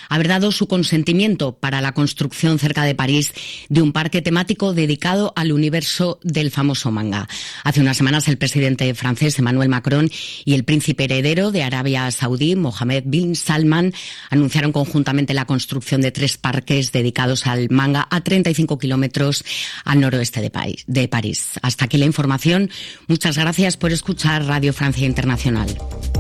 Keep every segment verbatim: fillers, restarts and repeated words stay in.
haber dado su consentimiento para la construcción cerca de París de un parque temático dedicado al universo del famoso manga. Hace unas semanas el presidente francés Emmanuel Macron y el príncipe heredero de Arabia Saudí, Mohammed bin Salman, anunciaron conjuntamente la construcción de tres parques dedicados al manga a treinta y cinco kilómetros al noroeste de, París, de París. Hasta aquí la información. Muchas gracias por escuchar Radio Francia Internacional.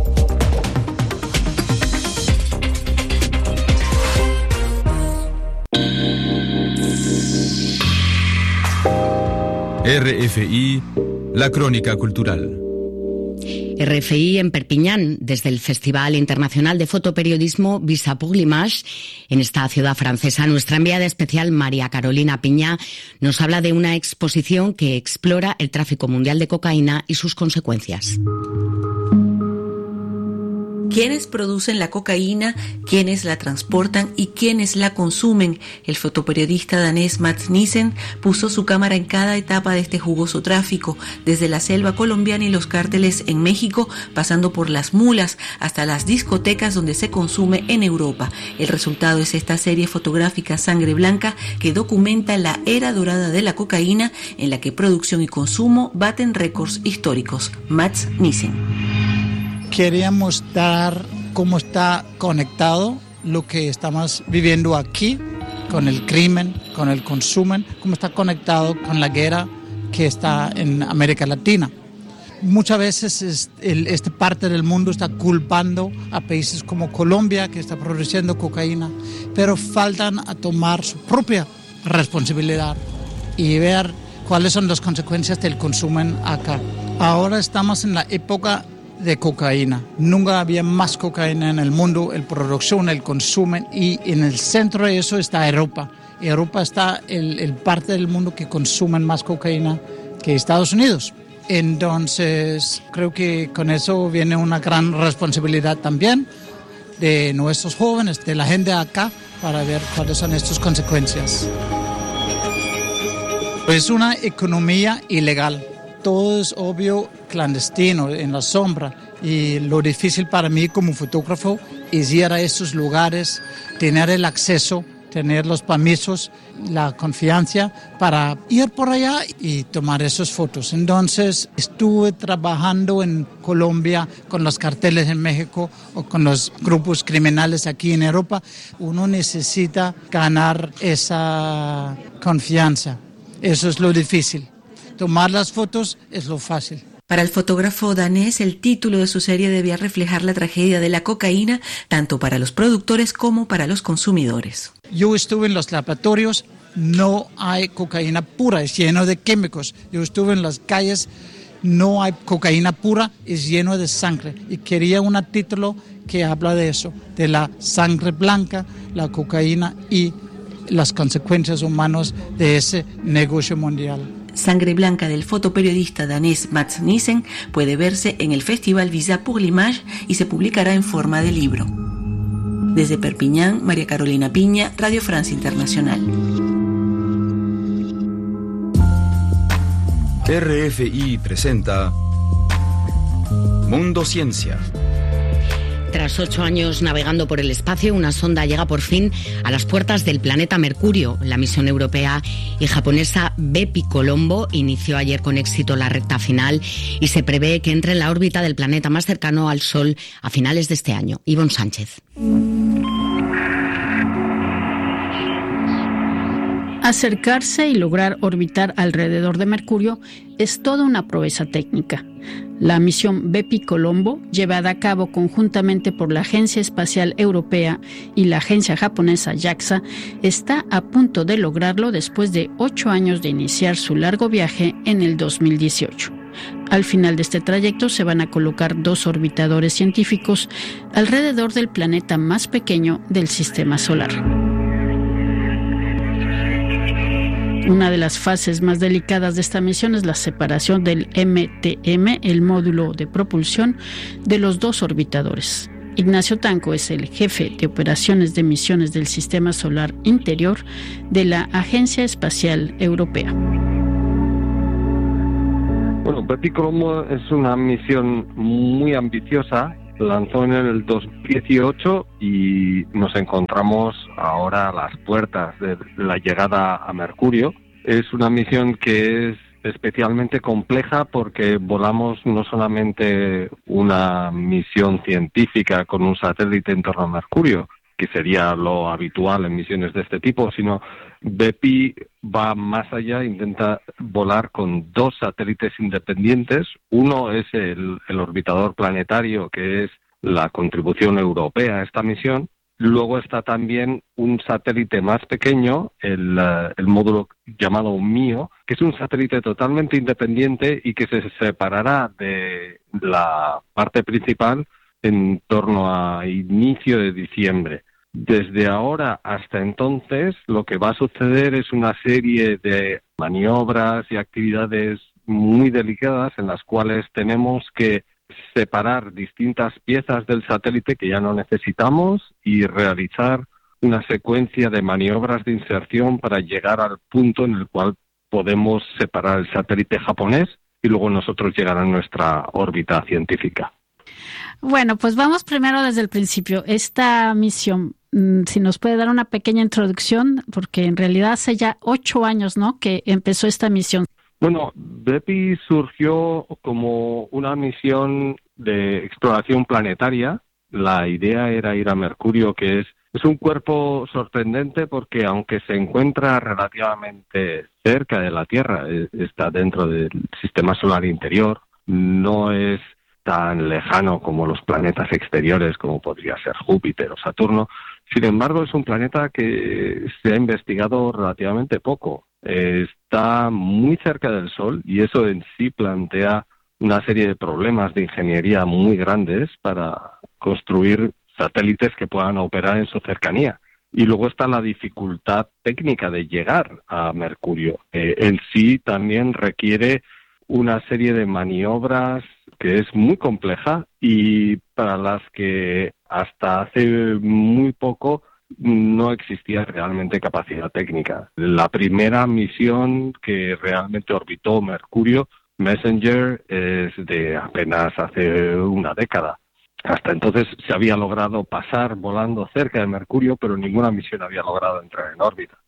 R F I, la crónica cultural. R F I en Perpiñán, desde el Festival Internacional de Fotoperiodismo Visa pour l'Image, en esta ciudad francesa. Nuestra enviada especial, María Carolina Piña, nos habla de una exposición que explora el tráfico mundial de cocaína y sus consecuencias. ¿Quiénes producen la cocaína? ¿Quiénes la transportan? ¿Y quiénes la consumen? El fotoperiodista danés Mats Nissen puso su cámara en cada etapa de este jugoso tráfico, desde la selva colombiana y los cárteles en México, pasando por las mulas hasta las discotecas donde se consume en Europa. El resultado es esta serie fotográfica Sangre Blanca, que documenta la era dorada de la cocaína, en la que producción y consumo baten récords históricos. Mats Nissen. Queríamos dar cómo está conectado lo que estamos viviendo aquí con el crimen, con el consumo, cómo está conectado con la guerra que está en América Latina. Muchas veces es, el, esta parte del mundo está culpando a países como Colombia, que está produciendo cocaína, pero faltan a tomar su propia responsabilidad y ver cuáles son las consecuencias del consumo acá. Ahora estamos en la época de cocaína. Nunca había más cocaína en el mundo, el producción, el consumo, y en el centro de eso está Europa. Europa está el, el parte del mundo que consumen más cocaína que Estados Unidos. Entonces, creo que con eso viene una gran responsabilidad también de nuestros jóvenes, de la gente acá, para ver cuáles son estas consecuencias. Es una economía ilegal. Todo es obvio clandestino, en la sombra, y lo difícil para mí como fotógrafo es ir a esos lugares, tener el acceso, tener los permisos, la confianza para ir por allá y tomar esas fotos. Entonces estuve trabajando en Colombia con los carteles en México o con los grupos criminales aquí en Europa. Uno necesita ganar esa confianza, eso es lo difícil. Tomar las fotos es lo fácil. Para el fotógrafo danés, el título de su serie debía reflejar la tragedia de la cocaína, tanto para los productores como para los consumidores. Yo estuve en los laboratorios, no hay cocaína pura, es lleno de químicos. Yo estuve en las calles, no hay cocaína pura, es lleno de sangre. Y quería un título que habla de eso, de la sangre blanca, la cocaína y las consecuencias humanas de ese negocio mundial. Sangre Blanca del fotoperiodista danés Mats Nissen puede verse en el Festival Visa pour l'Image y se publicará en forma de libro. Desde Perpiñán, María Carolina Piña, Radio Francia Internacional. R F I presenta Mundo Ciencia. Tras ocho años navegando por el espacio, una sonda llega por fin a las puertas del planeta Mercurio. La misión europea y japonesa Bepi Colombo inició ayer con éxito la recta final y se prevé que entre en la órbita del planeta más cercano al Sol a finales de este año. Ivonne Sánchez. Acercarse y lograr orbitar alrededor de Mercurio es toda una proeza técnica. La misión Bepi Colombo, llevada a cabo conjuntamente por la Agencia Espacial Europea y la agencia japonesa JAXA, está a punto de lograrlo después de ocho años de iniciar su largo viaje en el dos mil dieciocho. Al final de este trayecto se van a colocar dos orbitadores científicos alrededor del planeta más pequeño del sistema solar. Una de las fases más delicadas de esta misión es la separación del M T M, el módulo de propulsión, de los dos orbitadores. Ignacio Tanco es el jefe de operaciones de misiones del Sistema Solar Interior de la Agencia Espacial Europea. Bueno, Bepi Colombo es una misión muy ambiciosa lanzó en el dos mil dieciocho y nos encontramos ahora a las puertas de la llegada a Mercurio. Es una misión que es especialmente compleja porque volamos no solamente una misión científica con un satélite en torno a Mercurio, que sería lo habitual en misiones de este tipo, sino Bepi va más allá, intenta volar con dos satélites independientes. Uno es el, el orbitador planetario, que es la contribución europea a esta misión. Luego está también un satélite más pequeño, el, uh, el módulo llamado MIO, que es un satélite totalmente independiente y que se separará de la parte principal en torno a inicio de diciembre. Desde ahora hasta entonces, lo que va a suceder es una serie de maniobras y actividades muy delicadas en las cuales tenemos que separar distintas piezas del satélite que ya no necesitamos y realizar una secuencia de maniobras de inserción para llegar al punto en el cual podemos separar el satélite japonés y luego nosotros llegar a nuestra órbita científica. Bueno, pues vamos primero desde el principio. Esta misión, si nos puede dar una pequeña introducción, porque en realidad hace ya ocho años, ¿no?, que empezó esta misión. Bueno, Bepi surgió como una misión de exploración planetaria. La idea era ir a Mercurio, que es, es un cuerpo sorprendente porque aunque se encuentra relativamente cerca de la Tierra, está dentro del sistema solar interior, no es tan lejano como los planetas exteriores, como podría ser Júpiter o Saturno. Sin embargo, es un planeta que se ha investigado relativamente poco. Está muy cerca del Sol y eso en sí plantea una serie de problemas de ingeniería muy grandes para construir satélites que puedan operar en su cercanía. Y luego está la dificultad técnica de llegar a Mercurio. Eh, en sí también requiere una serie de maniobras que es muy compleja y para las que hasta hace muy poco no existía realmente capacidad técnica. La primera misión que realmente orbitó Mercurio, Messenger, es de apenas hace una década. Hasta entonces se había logrado pasar volando cerca de Mercurio, pero ninguna misión había logrado entrar en órbita.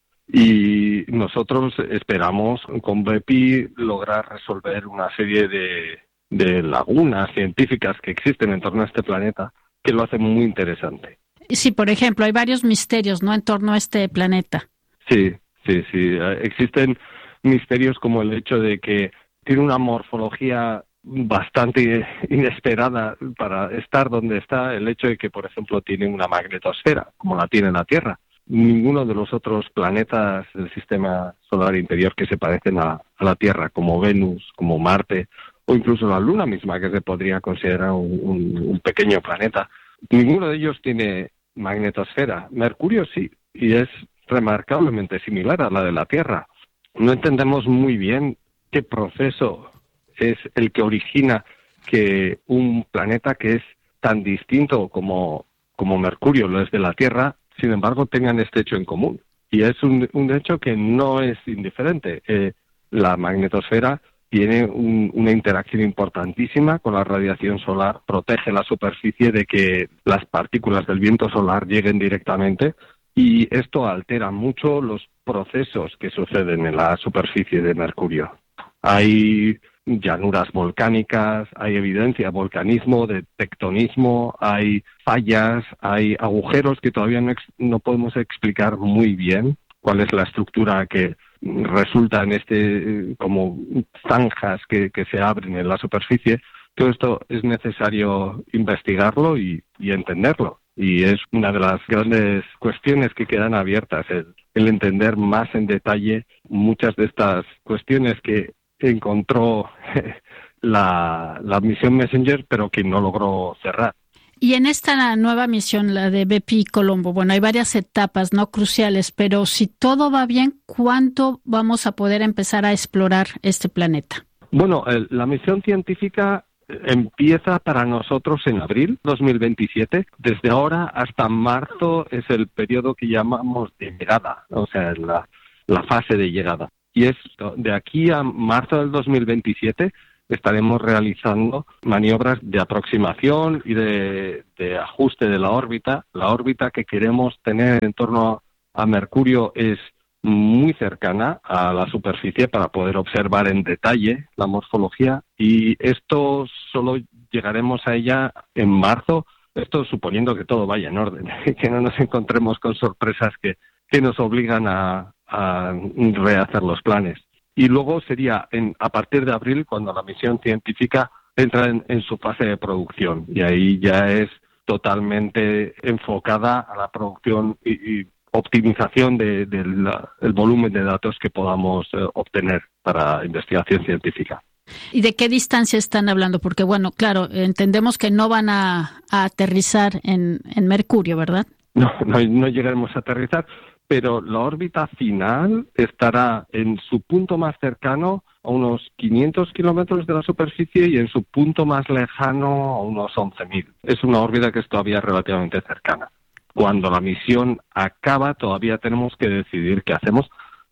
Y nosotros esperamos con Bepi lograr resolver una serie de, de lagunas científicas que existen en torno a este planeta que lo hacen muy interesante. Sí, por ejemplo, hay varios misterios, ¿no?, en torno a este planeta. Sí, sí, sí. Existen misterios como el hecho de que tiene una morfología bastante inesperada para estar donde está, el hecho de que, por ejemplo, tiene una magnetosfera, como la tiene la Tierra. Ninguno de los otros planetas del sistema solar interior que se parecen a, a la Tierra, como Venus, como Marte, o incluso la Luna misma, que se podría considerar un, un, un pequeño planeta, ninguno de ellos tiene magnetosfera. Mercurio sí, y es remarcablemente similar a la de la Tierra. No entendemos muy bien qué proceso es el que origina que un planeta que es tan distinto como, como Mercurio lo es de la Tierra, sin embargo, tengan este hecho en común. Y es un, un hecho que no es indiferente. Eh, la magnetosfera tiene un, una interacción importantísima con la radiación solar, protege la superficie de que las partículas del viento solar lleguen directamente y esto altera mucho los procesos que suceden en la superficie de Mercurio. Hay llanuras volcánicas, hay evidencia de volcanismo, de tectonismo, hay fallas, hay agujeros que todavía no, ex- no podemos explicar muy bien cuál es la estructura que resulta en este, como zanjas que, que se abren en la superficie. Todo esto es necesario investigarlo y, y entenderlo. Y es una de las grandes cuestiones que quedan abiertas, el, el entender más en detalle muchas de estas cuestiones que encontró la, la misión Messenger, pero que no logró cerrar. Y en esta nueva misión, la de Bepi Colombo, bueno, hay varias etapas no cruciales, pero si todo va bien, ¿cuándo vamos a poder empezar a explorar este planeta? Bueno, el, la misión científica empieza para nosotros en abril dos mil veintisiete. Desde ahora hasta marzo es el periodo que llamamos de llegada, o sea, la, la fase de llegada. Y es de aquí a marzo del dos mil veintisiete estaremos realizando maniobras de aproximación y de, de ajuste de la órbita. La órbita que queremos tener en torno a Mercurio es muy cercana a la superficie para poder observar en detalle la morfología, y esto solo llegaremos a ella en marzo, esto suponiendo que todo vaya en orden, que no nos encontremos con sorpresas que, que nos obligan a, a rehacer los planes. Y luego sería en, a partir de abril cuando la misión científica entra en, en su fase de producción, y ahí ya es totalmente enfocada a la producción y, y optimización del de, de el volumen de datos que podamos eh, obtener para investigación científica. ¿Y de qué distancia están hablando? Porque, bueno, claro, entendemos que no van a, a aterrizar en, en Mercurio, ¿verdad? No, no, no llegaremos a aterrizar, pero la órbita final estará en su punto más cercano a unos quinientos kilómetros de la superficie y en su punto más lejano a unos once mil. Es una órbita que es todavía relativamente cercana. Cuando la misión acaba, todavía tenemos que decidir qué hacemos.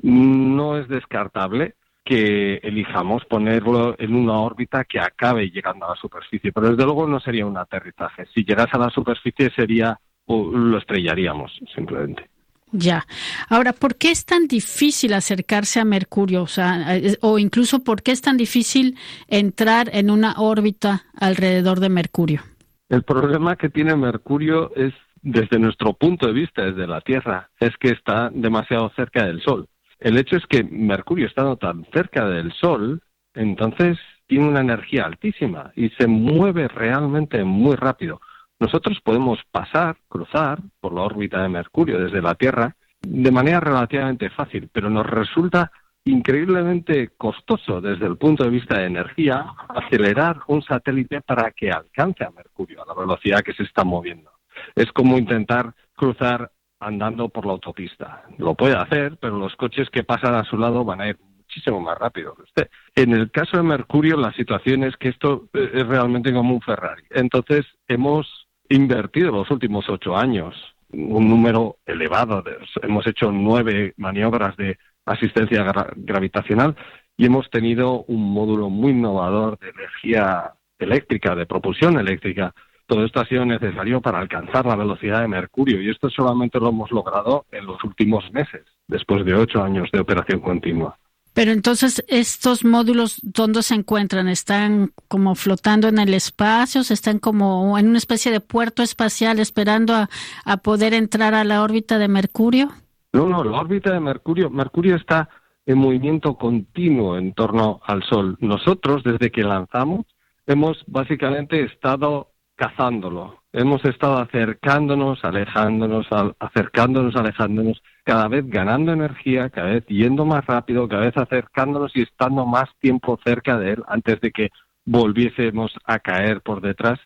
No es descartable que elijamos ponerlo en una órbita que acabe llegando a la superficie, pero desde luego no sería un aterrizaje. Si llegase a la superficie sería, o lo estrellaríamos simplemente. Ya. Ahora, ¿por qué es tan difícil acercarse a Mercurio? O sea, o incluso, ¿por qué es tan difícil entrar en una órbita alrededor de Mercurio? El problema que tiene Mercurio es, desde nuestro punto de vista, desde la Tierra, es que está demasiado cerca del Sol. El hecho es que Mercurio, estando tan cerca del Sol, entonces tiene una energía altísima y se mueve realmente muy rápido. Nosotros podemos pasar, cruzar por la órbita de Mercurio desde la Tierra de manera relativamente fácil, pero nos resulta increíblemente costoso desde el punto de vista de energía acelerar un satélite para que alcance a Mercurio a la velocidad que se está moviendo. Es como intentar cruzar andando por la autopista. Lo puede hacer, pero los coches que pasan a su lado van a ir muchísimo más rápido que usted. En el caso de Mercurio, la situación es que esto es realmente como un Ferrari. Entonces, hemos invertido los últimos ocho años un número elevado. De, hemos hecho nueve maniobras de asistencia gra- gravitacional y hemos tenido un módulo muy innovador de energía eléctrica, de propulsión eléctrica. Todo esto ha sido necesario para alcanzar la velocidad de Mercurio, y esto solamente lo hemos logrado en los últimos meses, después de ocho años de operación continua. Pero entonces, ¿estos módulos dónde se encuentran? ¿Están como flotando en el espacio? ¿Están como en una especie de puerto espacial esperando a, a poder entrar a la órbita de Mercurio? No, no, la órbita de Mercurio, Mercurio está en movimiento continuo en torno al Sol. Nosotros, desde que lanzamos, hemos básicamente estado cazándolo. Hemos estado acercándonos, alejándonos, al, acercándonos, alejándonos, cada vez ganando energía, cada vez yendo más rápido, cada vez acercándonos y estando más tiempo cerca de él antes de que volviésemos a caer por detrás.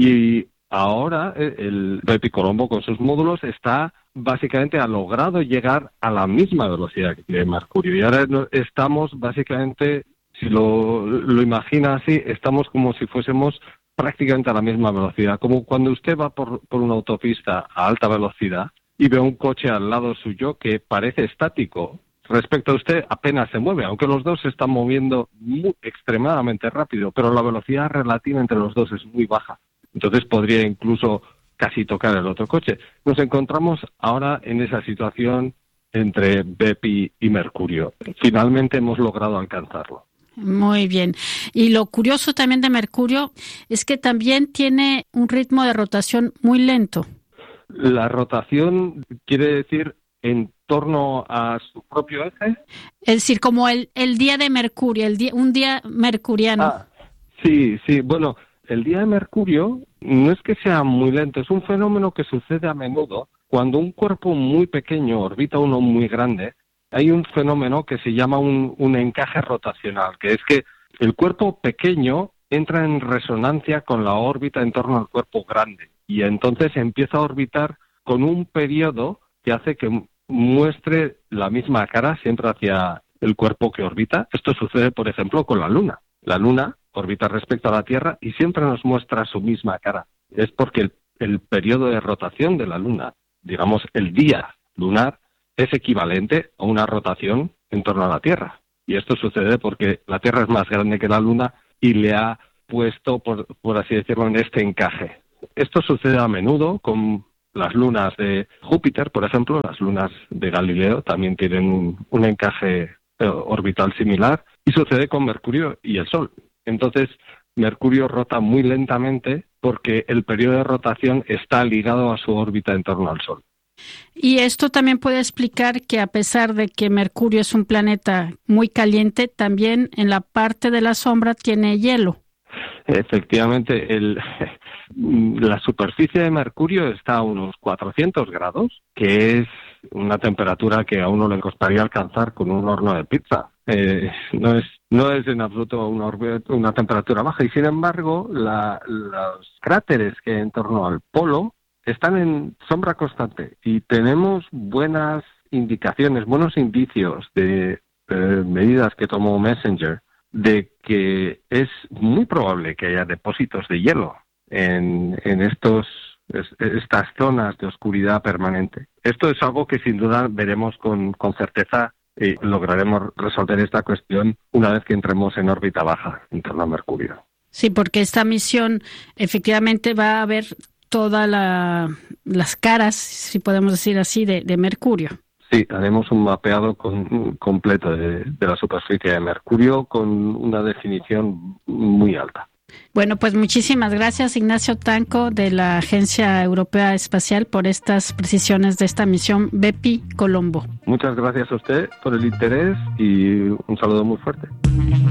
Y ahora el Bepi Colombo con sus módulos está básicamente ha logrado llegar a la misma velocidad que Mercurio. Y ahora estamos básicamente, si lo, lo imagina así, estamos como si fuésemos prácticamente a la misma velocidad, como cuando usted va por, por una autopista a alta velocidad y ve un coche al lado suyo que parece estático. Respecto a usted apenas se mueve, aunque los dos se están moviendo muy, extremadamente rápido, pero la velocidad relativa entre los dos es muy baja. Entonces podría incluso casi tocar el otro coche. Nos encontramos ahora en esa situación entre Bepi y Mercurio. Finalmente hemos logrado alcanzarlo. Muy bien. Y lo curioso también de Mercurio es que también tiene un ritmo de rotación muy lento. La rotación quiere decir en torno a su propio eje. Es decir, como el, el día de Mercurio, el día, un día mercuriano. Ah, sí, sí. Bueno, el día de Mercurio no es que sea muy lento, es un fenómeno que sucede a menudo cuando un cuerpo muy pequeño orbita uno muy grande. Hay un fenómeno que se llama un, un encaje rotacional, que es que el cuerpo pequeño entra en resonancia con la órbita en torno al cuerpo grande y entonces empieza a orbitar con un periodo que hace que muestre la misma cara siempre hacia el cuerpo que orbita. Esto sucede, por ejemplo, con la Luna. La Luna orbita respecto a la Tierra y siempre nos muestra su misma cara. Es porque el, el periodo de rotación de la Luna, digamos el día lunar, es equivalente a una rotación en torno a la Tierra. Y esto sucede porque la Tierra es más grande que la Luna y le ha puesto, por, por así decirlo, en este encaje. Esto sucede a menudo con las lunas de Júpiter, por ejemplo. Las lunas de Galileo también tienen un, un encaje orbital similar, y sucede con Mercurio y el Sol. Entonces, Mercurio rota muy lentamente porque el periodo de rotación está ligado a su órbita en torno al Sol. Y esto también puede explicar que, a pesar de que Mercurio es un planeta muy caliente, también en la parte de la sombra tiene hielo. Efectivamente, el, la superficie de Mercurio está a unos cuatrocientos grados, que es una temperatura que a uno le costaría alcanzar con un horno de pizza. Eh, no es no es en absoluto una, una temperatura baja, y sin embargo la, los cráteres que hay en torno al polo están en sombra constante, y tenemos buenas indicaciones, buenos indicios de, de medidas que tomó Messenger, de que es muy probable que haya depósitos de hielo en, en estos es, estas zonas de oscuridad permanente. Esto es algo que sin duda veremos con, con certeza, y lograremos resolver esta cuestión una vez que entremos en órbita baja en torno a Mercurio. Sí, porque esta misión efectivamente va a ver todas la, las caras, si podemos decir así, de, de Mercurio. Sí, haremos un mapeado con, completo de, de la superficie de Mercurio con una definición muy alta. Bueno, pues muchísimas gracias, Ignacio Tanco, de la Agencia Europea Espacial, por estas precisiones de esta misión Bepi Colombo. Muchas gracias a usted por el interés y un saludo muy fuerte.